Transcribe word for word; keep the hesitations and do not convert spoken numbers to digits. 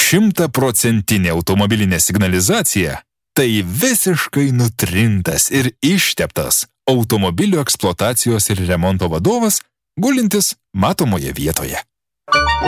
Šimtaprocentinė automobilinė signalizacija – tai visiškai nutrintas ir išteptas automobilio eksploatacijos ir remonto vadovas, gulintis matomoje vietoje.